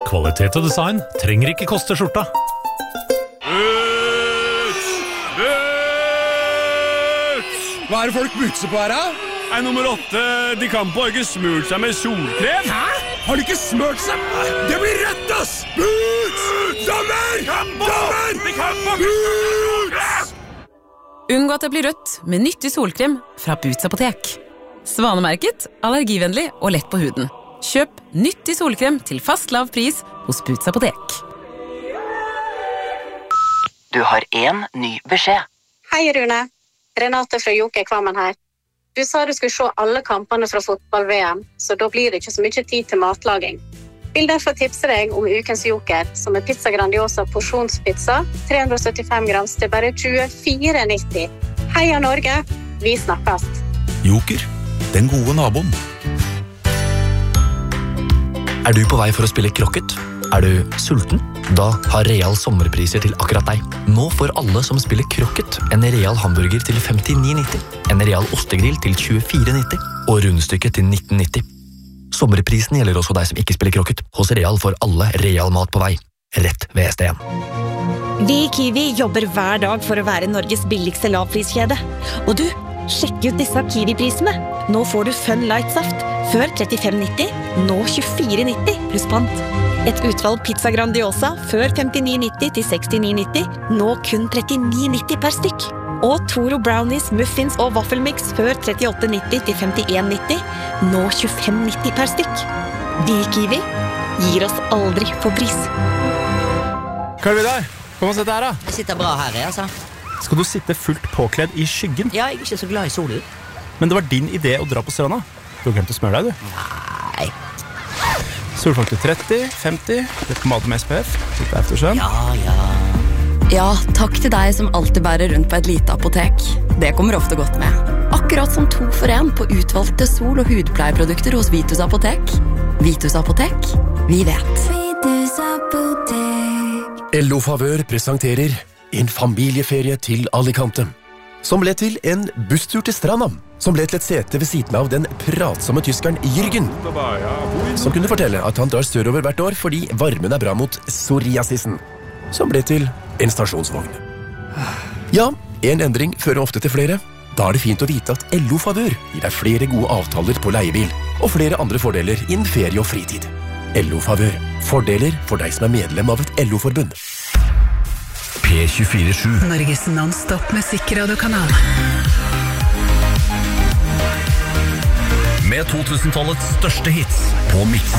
Kvalitet og design trenger ikke koste skjorta. Hva det folk butser på her, da? Nummer 8, de Campo har ikke smurt seg med solkrem. Hæ? Har de ikke smurt seg? Det blir rødt, ass! Boots! Dommer! Dommer! De Campo! Boots! Unngå at det blir rødt med nyttig solkrem fra Boots apotek. Svanemerket, allergivennlig og lett på huden. Kjøp nyttig solkrem til fast lav pris hos Boots apotek. Du har en ny beskjed. Hei, Rune. Renate fra Joker Kvammen her. Du sa du skulle se alle kampene fra fotball-VM, så da blir det ikke så mye tid til matlaging. Vil derfor tipse deg om ukens Joker, som er Pizza Grandiosa porsjonspizza, 375 grams til bare 24,90. Heia Norge, vi snakkes! Joker, den gode naboen. Du på vei for å spille krokket? Du sulten? Da har Real sommerpriser til akkurat deg. Nå får alle som spiller krokket en Real hamburger til 59,90, en Real ostegrill til 24,90 og rundstykke til 19,90. Sommerprisen gjelder også deg som ikke spiller krokket. Hos Real får alle Real mat på vei. Rett ved ST1. Vi i Kiwi jobber hver dag for å være Norges billigste lavpriskjede. Og du, sjekk ut disse Kiwi-prisene. Nå får du Fun Light Saft. Før 35,90, nå 24,90 pluss pant. Et utvalg Pizza Grandiosa før 59,90 til 69,90, nå kun 39,90 per stykk. Og Toro Brownies, Muffins og Waffelmix før 38,90 til 51,90, nå 25,90 per stykk. Vi i Kiwi gir oss aldri på pris. Karl-Vidar, kom og sett her da. Jeg sitter bra her, altså. Skal du sitte fullt påkledd i skyggen? Ja, jeg er ikke så glad i solen. Men det var din idé å dra på stranda. Du har glemt å smøre deg, du. Nei. Solfaktor 30, 50, litt pomade med SPF, litt eftersønn. Ja, takk til deg som alltid bærer rundt på et lite apotek. Det kommer ofte godt med. Akkurat som 2 for 1 på utvalgte sol- og hudpleieprodukter hos Vitus apotek. Vitus apotek, vi vet. Vitus apotek. LO Favør presenterer en familieferie til Alicante, som ble til en busstur til stranda, som ble til et sete ved siden av den pratsomme tyskeren Jürgen, som kunne fortelle at han drar sørover hvert år fordi varmen er bra mot psoriasisen, som ble til en stasjonsvogn. Ja, en endring fører ofte til flere. Da er det fint å vite at LO Favør gir deg flere gode avtaler på leiebil, og flere andre fordeler innen ferie og fritid. LO Favør. Fordeler for deg som er medlem av et LO-forbund. P24/7 Norges non-stop musikkradiokanal. Med 2000-tallets største hits på Mix.